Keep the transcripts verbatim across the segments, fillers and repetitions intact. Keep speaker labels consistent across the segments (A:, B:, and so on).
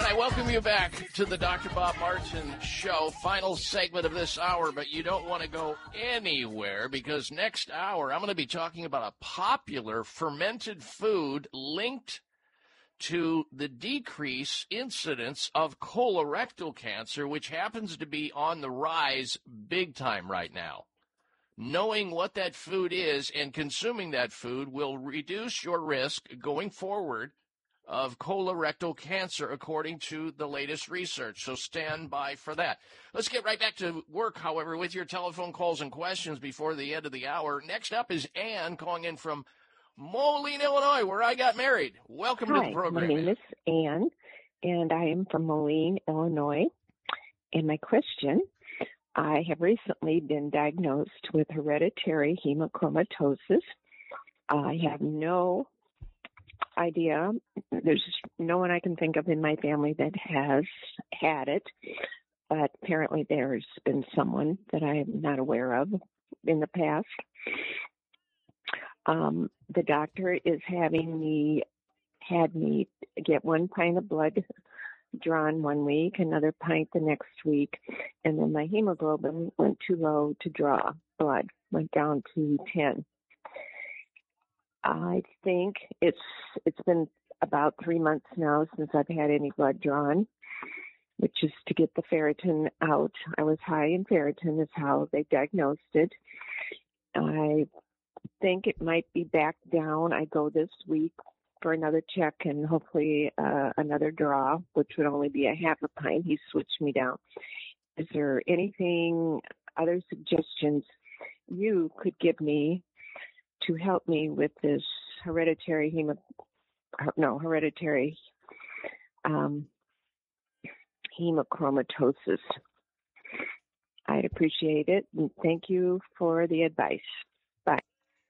A: I welcome you back to the Doctor Bob Martin Show, final segment of this hour, but you don't want to go anywhere because next hour I'm going to be talking about a popular fermented food linked to the decrease incidence of colorectal cancer, which happens to be on the rise big time right now. Knowing what that food is and consuming that food will reduce your risk going forward of colorectal cancer, according to the latest research. So stand by for that. Let's get right back to work, however, with your telephone calls and questions before the end of the hour. Next up is Ann calling in from Moline, Illinois, where I got married. Welcome
B: Hi,
A: to the program.
B: My name is Ann, and I am from Moline, Illinois. And my question, I have recently been diagnosed with hereditary hemochromatosis. I have no idea. There's no one I can think of in my family that has had it, but apparently there's been someone that I am not aware of in the past. Um, the doctor is having me, had me get one pint of blood drawn one week, another pint the next week, and then my hemoglobin went too low to draw blood, went down to ten. I think it's it's been about three months now since I've had any blood drawn, which is to get the ferritin out. I was high in ferritin is how they diagnosed it. I think it might be back down. I go this week for another check and hopefully uh, another draw, which would only be a half a pint. He switched me down. Is there anything, other suggestions you could give me to help me with this hereditary hemo, no, hereditary um, hemochromatosis? I'd appreciate it. And thank you for the advice. Bye.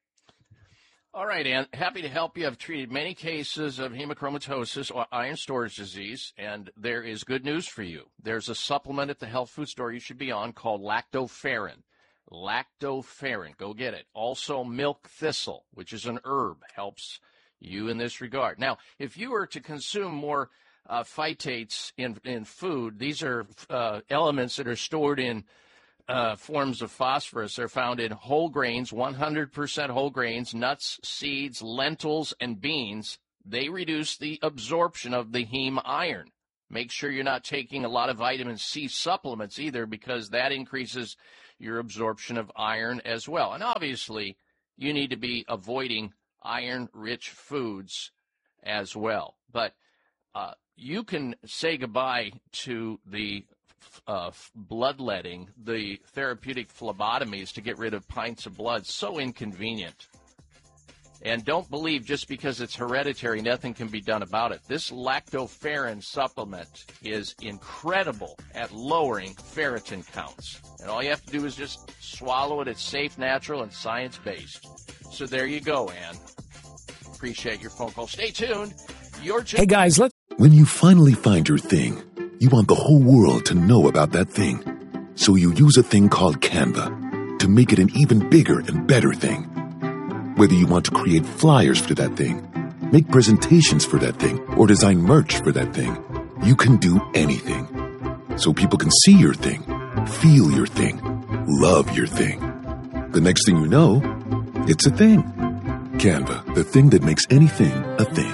A: All right, Ann. Happy to help you. I've treated many cases of hemochromatosis or iron storage disease, and there is good news for you. There's a supplement at the health food store you should be on called lactoferrin. Lactoferrin. Go get it. Also, milk thistle, which is an herb, helps you in this regard. Now, if you were to consume more uh, phytates in, in food, these are uh, elements that are stored in uh, forms of phosphorus. They're found in whole grains, one hundred percent whole grains, nuts, seeds, lentils, and beans. They reduce the absorption of the heme iron. Make sure you're not taking a lot of vitamin C supplements either, because that increases your absorption of iron as well. And obviously, you need to be avoiding iron-rich foods as well. But uh, you can say goodbye to the uh, bloodletting, the therapeutic phlebotomies to get rid of pints of blood. So inconvenient. And don't believe just because it's hereditary, nothing can be done about it. This lactoferrin supplement is incredible at lowering ferritin counts. And all you have to do is just swallow it. It's safe, natural, and science-based. So there you go, Ann. Appreciate your phone call. Stay tuned. Your ch-
C: hey, guys, let's...
D: When you finally find your thing, you want the whole world to know about that thing. So you use a thing called Canva to make it an even bigger and better thing. Whether you want to create flyers for that thing, make presentations for that thing, or design merch for that thing, you can do anything. So people can see your thing, feel your thing, love your thing. The next thing you know, it's a thing. Canva, the thing that makes anything a thing.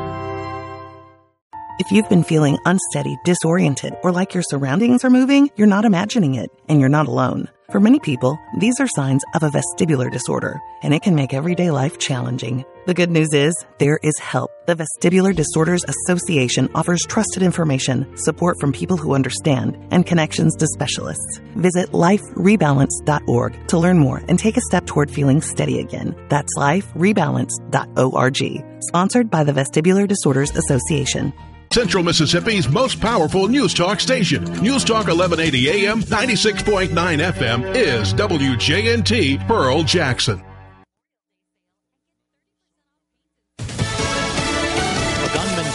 E: If you've been feeling unsteady, disoriented, or like your surroundings are moving, you're not imagining it, and you're not alone. For many people, these are signs of a vestibular disorder, and it can make everyday life challenging. The good news is, there is help. The Vestibular Disorders Association offers trusted information, support from people who understand, and connections to specialists. Visit life rebalance dot org to learn more and take a step toward feeling steady again. That's life rebalance dot org. Sponsored by the Vestibular Disorders Association.
F: Central Mississippi's most powerful news talk station. News Talk eleven eighty A M, ninety-six point nine F M is W J N T Pearl Jackson.
C: A gunman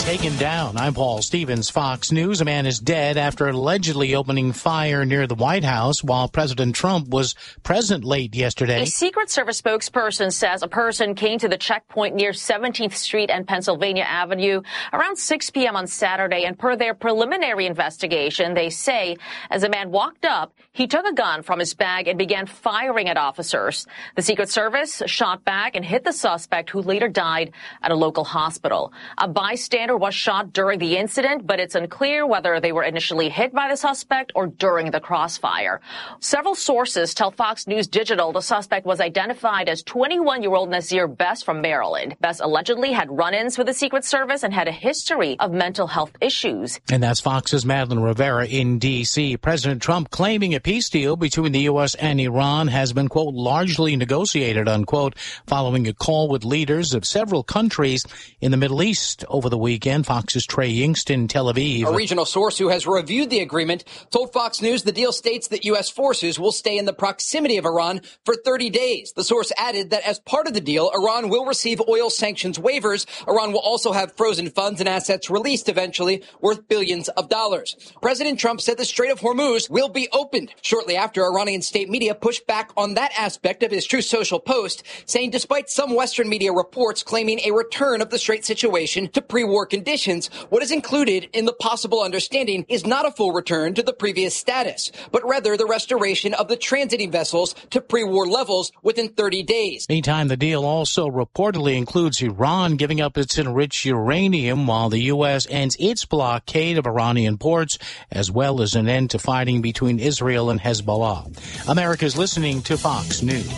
C: taken down. I'm Paul Stevens, Fox News. A man is dead after allegedly opening fire near the White House while President Trump was present late yesterday.
G: A Secret Service spokesperson says a person came to the checkpoint near seventeenth Street and Pennsylvania Avenue around six p.m. on Saturday, and per their preliminary investigation, they say as a man walked up, he took a gun from his bag and began firing at officers. The Secret Service shot back and hit the suspect, who later died at a local hospital. A bystander was shot during the incident, but it's unclear whether they were initially hit by the suspect or during the crossfire. Several sources tell Fox News Digital the suspect was identified as twenty-one-year-old Nazir Best from Maryland. Best allegedly had run-ins with the Secret Service and had a history of mental health issues.
C: And that's Fox's Madeline Rivera in D C. President Trump claiming a peace deal between the U S and Iran has been, quote, largely negotiated, unquote, following a call with leaders of several countries in the Middle East over the weekend. Fox's Trey Yingst in Tel Aviv.
H: A regional source who has reviewed the agreement told Fox News the deal states that U S forces will stay in the proximity of Iran for thirty days. The source added that as part of the deal, Iran will receive oil sanctions waivers. Iran will also have frozen funds and assets released eventually worth billions of dollars. President Trump said the Strait of Hormuz will be opened. Shortly after, Iranian state media pushed back on that aspect of his Truth Social post, saying despite some Western media reports claiming a return of the Strait situation to pre-war conditions, what is included in the possible understanding is not a full return to the previous status, but rather the restoration of the transiting vessels to pre-war levels within thirty days.
C: Meantime, the deal also reportedly includes Iran giving up its enriched uranium while the U S ends its blockade of Iranian ports, as well as an end to fighting between Israel and Hezbollah. America's listening to Fox News.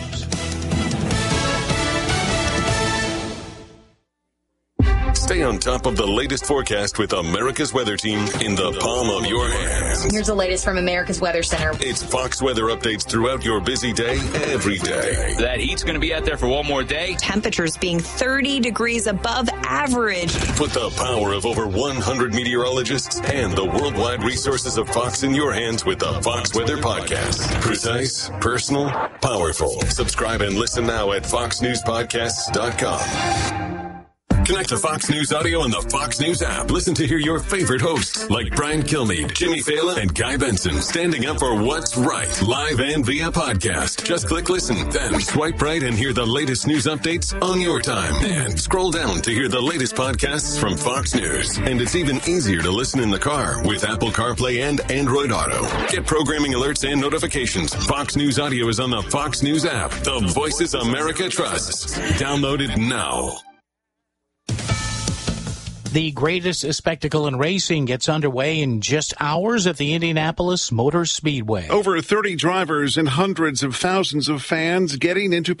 I: Stay on top of the latest forecast with America's Weather Team in the palm of your hands.
J: Here's the latest from America's Weather Center.
I: It's Fox weather updates throughout your busy day, every day.
K: That heat's going to be out there for one more day.
L: Temperatures being thirty degrees above average.
I: Put the power of over one hundred meteorologists and the worldwide resources of Fox in your hands with the Fox Weather Podcast. Precise, personal, powerful. Subscribe and listen now at fox news podcasts dot com. Connect to Fox News Audio on the Fox News app. Listen to hear your favorite hosts like Brian Kilmeade, Jimmy Fallon, and Guy Benson standing up for what's right, live and via podcast. Just click listen, then swipe right and hear the latest news updates on your time. And scroll down to hear the latest podcasts from Fox News. And it's even easier to listen in the car with Apple CarPlay and Android Auto. Get programming alerts and notifications. Fox News Audio is on the Fox News app. The voices America trusts. Download it now.
C: The greatest spectacle in racing gets underway in just hours at the Indianapolis Motor Speedway.
M: Over thirty drivers and hundreds of thousands of fans getting into